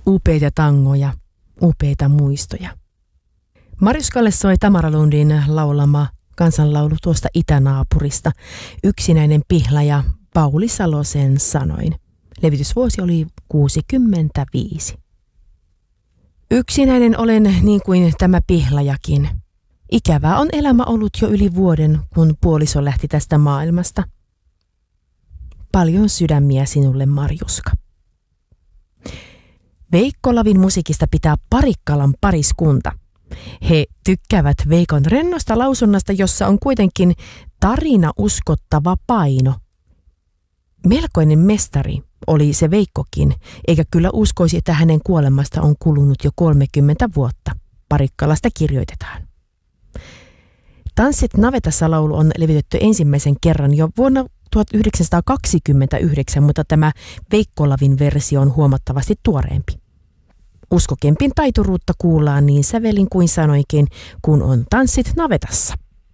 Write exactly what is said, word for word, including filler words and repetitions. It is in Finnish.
Upeita tangoja, upeita muistoja. Marjuskalle soi Tamara Lundin laulama kansanlaulu tuosta itänaapurista. Yksinäinen pihlaja Pauli Salosen sanoin. Levitysvuosi oli kuusikymmentäviisi. Yksinäinen olen niin kuin tämä pihlajakin. Ikävää on elämä ollut jo yli vuoden, kun puoliso lähti tästä maailmasta. Paljon sydämiä sinulle, Marjuska. Veikko Lavin musiikista pitää Parikkalan pariskunta. He tykkäävät Veikon rennosta lausunnasta, jossa on kuitenkin tarina uskottava paino. Melkoinen mestari oli se Veikkokin, eikä kyllä uskoisi, että hänen kuolemasta on kulunut jo kolmekymmentä vuotta. Parikkalasta kirjoitetaan. Tanssit navetassa -laulu on levitetty ensimmäisen kerran jo vuonna tuhatyhdeksänsataakaksikymmentäyhdeksän, mutta tämä Veikko Lavin versio on huomattavasti tuoreempi. Usko Kempin taituruutta kuullaan niin sävelin kuin sanoinkin, kun on Tanssit navetassa.